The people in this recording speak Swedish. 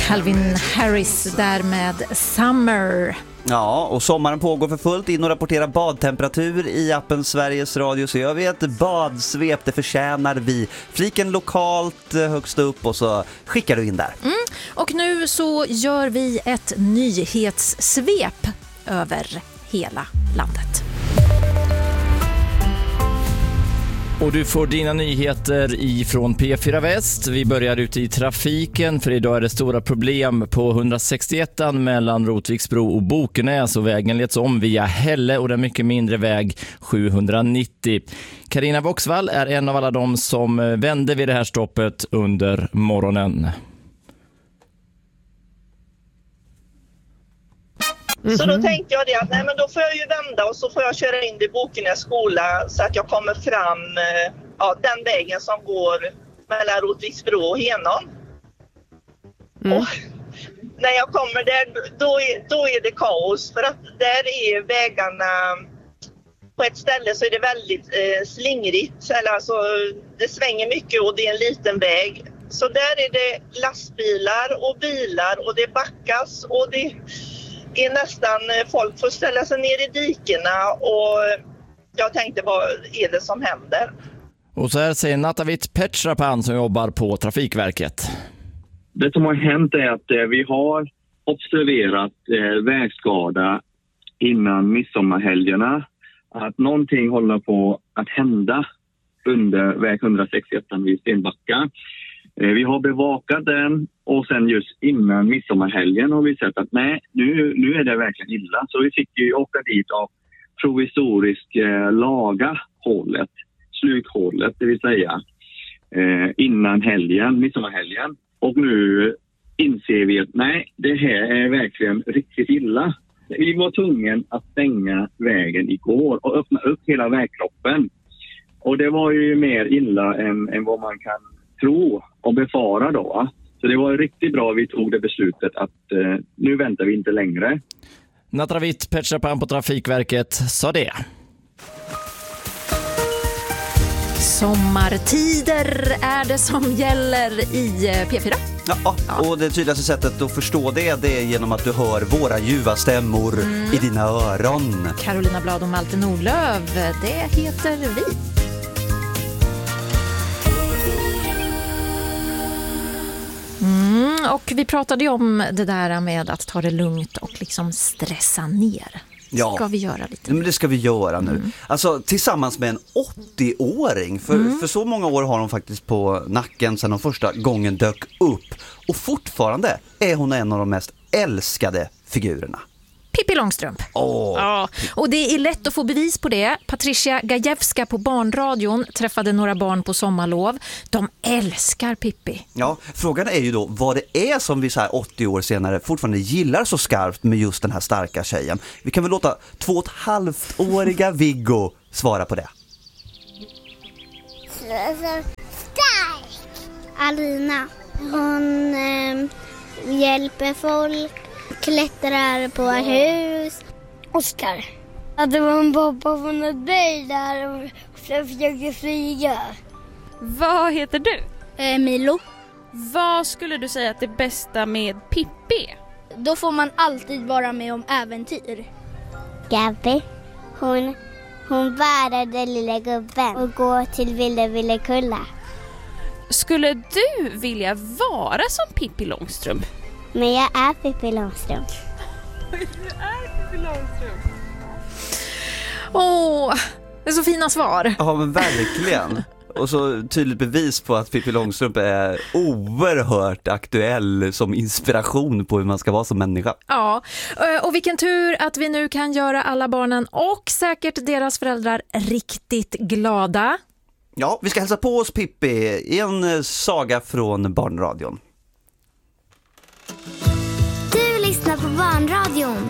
Calvin Harris där med Summer. Ja, och sommaren pågår för fullt. In och rapportera badtemperatur i appen Sveriges Radio, så gör vi ett badsvep, det förtjänar vi. Fliken lokalt högst upp och så skickar du in där. Och nu så gör vi ett nyhetssvep över hela landet. Och du får dina nyheter ifrån P4 Väst. Vi börjar ute i trafiken, för idag är det stora problem på 161 mellan Rotviksbro och Bokenäs, och vägen leds om via Hälle och den mycket mindre väg 790. Carina Voxvall är en av alla de som vände vid det här stoppet under morgonen. Så då tänkte jag det att nej, men då får jag ju vända och så får jag köra in vid Bokenäs skola så att jag kommer fram den vägen som går mellan Rotviksbro och Henån. Och när jag kommer där då är det kaos, för att där är vägarna på ett ställe så är det väldigt slingrigt, eller alltså det svänger mycket och det är en liten väg. Så där är det lastbilar och bilar och det backas och det är nästan, folk får ställa sig ner i dikena, och jag tänkte, vad är det som händer? Och så här säger Natavit Petrapan som jobbar på Trafikverket. Det som har hänt är att vi har observerat vägskada innan midsommarhelgerna. Att någonting håller på att hända under väg 161 vid Stenbacka. Vi har bevakat den, och sen just innan midsommarhelgen har vi sett att nej, nu är det verkligen illa. Så vi fick ju åka dit av provisoriskt laga hålet, slukhålet, det vill säga innan midsommarhelgen. Och nu inser vi att nej, det här är verkligen riktigt illa. Vi var tvungna att stänga vägen igår och öppna upp hela vägkroppen. Och det var ju mer illa än vad man kan tro och befara då. Så det var riktigt bra vi tog det beslutet att nu väntar vi inte längre. Natavit Petrapan på Trafikverket sa det. Sommartider är det som gäller i P4. Ja, och det tydligaste sättet att förstå det är genom att du hör våra ljuva stämmor i dina öron. Carolina Blad och Malte Nordlöv, det heter vi. Och vi pratade ju om det där med att ta det lugnt och liksom stressa ner. Ja. Ska vi göra lite? Men det ska vi göra nu. Alltså tillsammans med en 80-åring. För så många år har hon faktiskt på nacken sedan de första gången dök upp. Och fortfarande är hon en av de mest älskade figurerna. Pippi Långstrump. Ja, och det är lätt att få bevis på det. Patricia Gajewska på Barnradion träffade några barn på sommarlov. De älskar Pippi. Ja, frågan är ju då vad det är som vi så här 80 år senare fortfarande gillar så skarpt med just den här starka tjejen. Vi kan väl låta 2,5-åriga Viggo svara på det. Stark! Alina. Hon hjälper folk. Klättrar på hus. Oskar. Att det var en pappa från ett berg där och försökte flyga. Vad heter du? Milo. Vad skulle du säga att det bästa med Pippi? Då får man alltid vara med om äventyr. Gabby. Hon bärar den lilla gubben och går till Villekulla. Skulle du vilja vara som Pippi Långstrump? Men jag är Pippi Långstrump. Du är Pippi Långstrump. Det är så fina svar. Ja, men verkligen. Och så tydligt bevis på att Pippi Långstrump är oerhört aktuell som inspiration på hur man ska vara som människa. Ja, och vilken tur att vi nu kan göra alla barnen och säkert deras föräldrar riktigt glada. Ja, vi ska hälsa på oss Pippi i en saga från Barnradion. Du lyssnar på Barnradion.